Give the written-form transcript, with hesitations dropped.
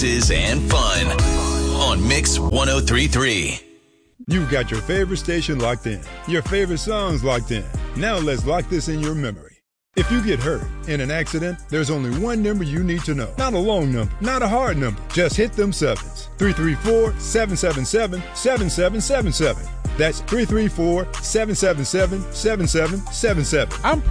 And fun on Mix 103.3. You've got your favorite station locked in, your favorite songs locked in. Now let's lock this in your memory. If you get hurt in an accident, there's only one number you need to know. Not a long number, not a hard number. Just hit them sevens. 334-777-7777. That's 334-777-7777. I'm